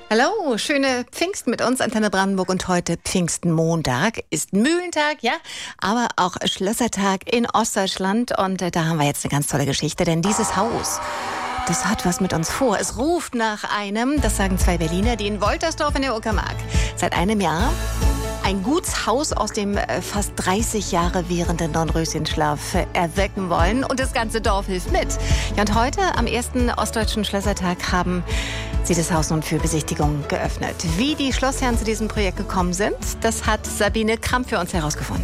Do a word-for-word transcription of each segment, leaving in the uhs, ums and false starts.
Hallo, schöne Pfingsten mit uns, Antenne Brandenburg, und heute Pfingstenmontag ist Mühlentag, ja, aber auch Schlössertag in Ostdeutschland, und äh, da haben wir jetzt eine ganz tolle Geschichte, denn dieses Haus, das hat was mit uns vor. Es ruft nach einem, das sagen zwei Berliner, die in Woltersdorf in der Uckermark seit einem Jahr ein Gutshaus aus dem äh, fast dreißig Jahre währenden Dornröschenschlaf äh, erwecken wollen, und das ganze Dorf hilft mit. Ja, und heute am ersten Ostdeutschen Schlössertag haben sie das Haus nun für Besichtigung geöffnet. Wie die Schlossherren zu diesem Projekt gekommen sind, das hat Sabine Kramp für uns herausgefunden.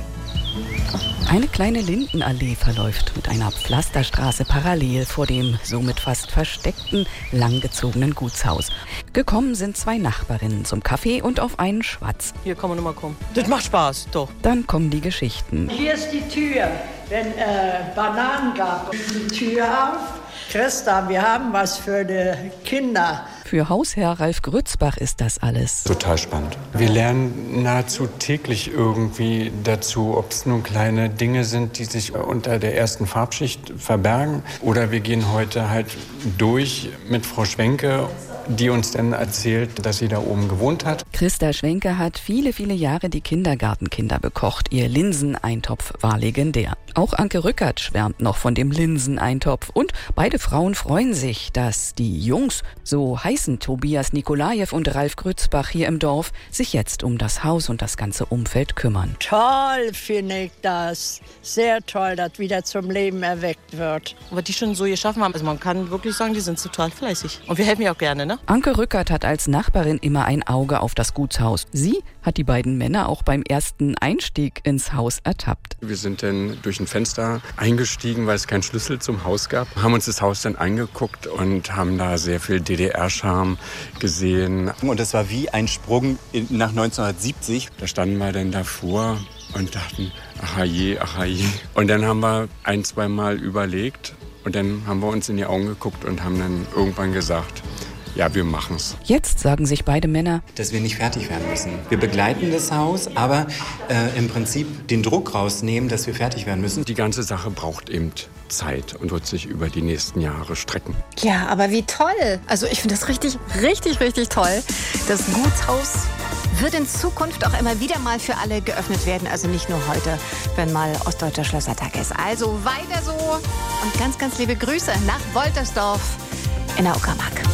Eine kleine Lindenallee verläuft mit einer Pflasterstraße parallel vor dem somit fast versteckten, langgezogenen Gutshaus. Gekommen sind zwei Nachbarinnen zum Kaffee und auf einen Schwatz. Hier kann man nochmal kommen. Das macht Spaß, doch. Dann kommen die Geschichten. Hier ist die Tür. Wenn äh, Bananen gab, die Tür auf. Christa, wir haben was für die Kinder. Für Hausherr Ralf Grützbach ist das alles. Total spannend. Wir lernen nahezu täglich irgendwie dazu, ob es nun kleine Dinge sind, die sich unter der ersten Farbschicht verbergen. Oder wir gehen heute halt durch mit Frau Schwenke, die uns dann erzählt, dass sie da oben gewohnt hat. Christa Schwenke hat viele, viele Jahre die Kindergartenkinder bekocht. Ihr Linseneintopf war legendär. Auch Anke Rückert schwärmt noch von dem Linseneintopf. Und beide Frauen freuen sich, dass die Jungs, so heißen Tobias Nikolajew und Ralf Grützbach hier im Dorf, sich jetzt um das Haus und das ganze Umfeld kümmern. Toll finde ich das. Sehr toll, dass wieder zum Leben erweckt wird. Was die schon so geschaffen haben, also man kann wirklich sagen, die sind total fleißig. Und wir helfen ja auch gerne, ne? Anke Rückert hat als Nachbarin immer ein Auge auf das Gutshaus. Sie hat die beiden Männer auch beim ersten Einstieg ins Haus ertappt. Wir sind dann durch ein Fenster eingestiegen, weil es keinen Schlüssel zum Haus gab. Haben uns das Haus dann angeguckt und haben da sehr viel D D R-Charme gesehen. Und das war wie ein Sprung nach neunzehnhundertsiebzig. Da standen wir dann davor und dachten, ach je, ach je. Und dann haben wir ein, zwei Mal überlegt und dann haben wir uns in die Augen geguckt und haben dann irgendwann gesagt, ja, wir machen's. Jetzt sagen sich beide Männer, dass wir nicht fertig werden müssen. Wir begleiten das Haus, aber äh, im Prinzip den Druck rausnehmen, dass wir fertig werden müssen. Die ganze Sache braucht eben Zeit und wird sich über die nächsten Jahre strecken. Ja, aber wie toll. Also ich finde das richtig, richtig, richtig toll. Das Gutshaus wird in Zukunft auch immer wieder mal für alle geöffnet werden. Also nicht nur heute, wenn mal Ostdeutscher Schlössertag ist. Also weiter so und ganz, ganz liebe Grüße nach Woltersdorf in der Uckermark.